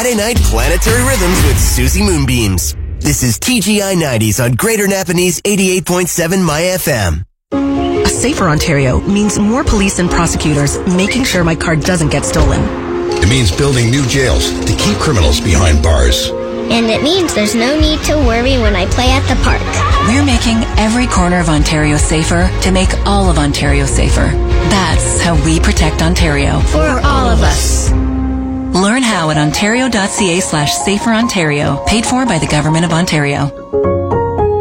Friday night planetary rhythms with Susie Moonbeams. This is TGI 90s on Greater Napanese 88.7 My FM. A safer Ontario means more police and prosecutors making sure my car doesn't get stolen. It means building new jails to keep criminals behind bars. And it means there's no need to worry when I play at the park. We're making every corner of Ontario safer to make all of Ontario safer. That's how we protect Ontario. For all of us. Learn how at ontario.ca/saferontario, paid for by the Government of Ontario.